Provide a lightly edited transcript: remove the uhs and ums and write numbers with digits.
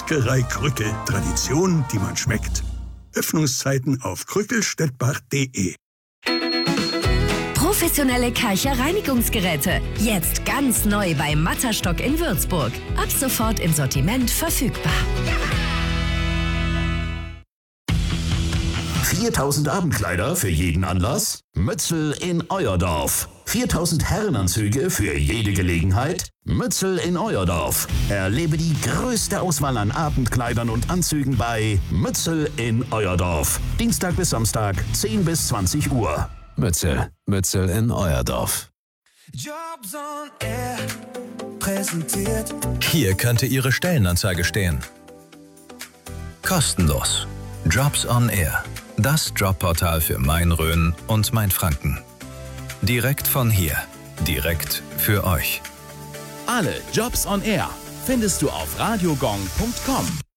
Metzgerei Krückel. Tradition, die man schmeckt. Öffnungszeiten auf krückelstettbach.de. Professionelle Karcher-Reinigungsgeräte. Jetzt ganz neu bei Matterstock in Würzburg. Ab sofort im Sortiment verfügbar. 4000 Abendkleider für jeden Anlass? Mützel in euer Dorf. 4000 Herrenanzüge für jede Gelegenheit? Mützel in euer Dorf. Erlebe die größte Auswahl an Abendkleidern und Anzügen bei Mützel in euer Dorf. Dienstag bis Samstag, 10 bis 20 Uhr. Mützel in euer Dorf. Jobs on Air präsentiert. Hier könnte Ihre Stellenanzeige stehen. Kostenlos. Jobs on Air. Das Jobportal für Main-Rhön und Main-Franken. Direkt von hier. Direkt für euch. Alle Jobs on Air findest du auf radiogong.com.